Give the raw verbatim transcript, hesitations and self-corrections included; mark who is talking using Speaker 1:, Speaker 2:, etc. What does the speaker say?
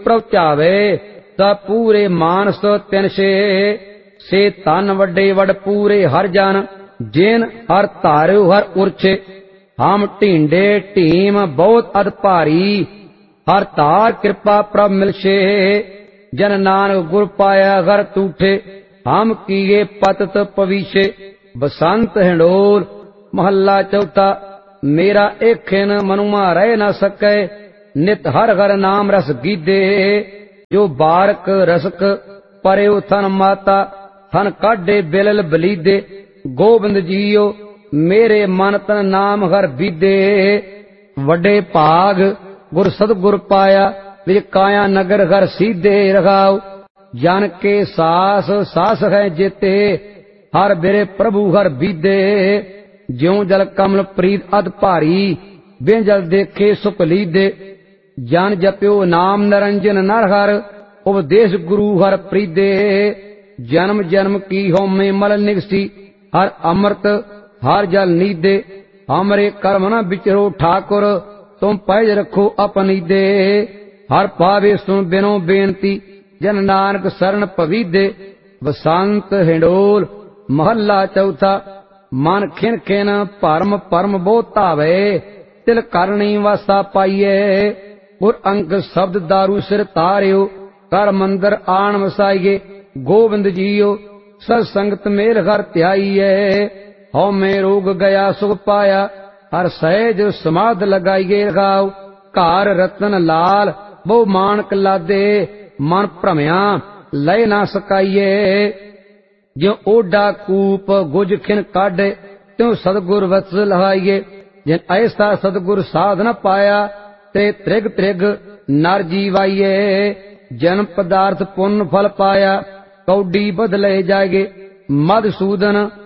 Speaker 1: प्रभ चावे ता पूरे मानस तिनशे से तन वड्डे वड पूरे हर जन जिन हर तारियो हर उर्छे हम ढींडे ढीम बहुत अध भारी हर तार कृपा प्रभ मिलशे जन नानक गुर पाया घर तूठे हम किए पतत पवीशे। बसंत हिंडोल महला चौथा। मेरा एखिन मनुमा रह न सकै नित हर हर नाम रस गीदे जो बारक रसक परयो थन माता थन काढे बिलल बलीदे गोबिंद जीओ मेरे मन तन नाम हर बीदे वड्डे भाग गुर सतगुर पाया विच काया नगर घर सीधे रखाओ जन के सास सास है जेते हर बिरे प्रभु हर बीदे ज्यों जल कमल प्रीत अध भारी बिन जल देखे सुख लीदे जन जप्यो नाम निरंजन नर हर उपदेश गुरु हर प्रीदे जन्म जन्म की होमे मल निगसी हर अमृत हर जल नीदे हमरे कर्म न विचरो ठाकुर तुम पैज रखो अपनी दे हर पावे सुन बिनो बेनती जन नानक शरण पवीदे। बसंत हिंडोल महला चौथा। मन खिन खिन परम परम बहुत धावे तिल करनी वासा पाइये और अंक शब्द दारू सिर तारियो कर मंदिर आन वसाइये गोविंद जीओ सत संगत मेल घर त्याइये हौ में रोग गया सुख पाया हर सहज समाध लगाइए रखाओ घर रतन लाल बहु मानक लादे मन भ्रमिया लय ना सकाइए जो ओडा कूप गुज खिन काढे त्यों सतगुर वत्स लहाइए जिन ऐसा सतगुर साध न पाया ते त्रिग त्रिग नर जीवाइए जन्म पदार्थ पुण्य फल पाया कौडी बदले जागे मधुसूदन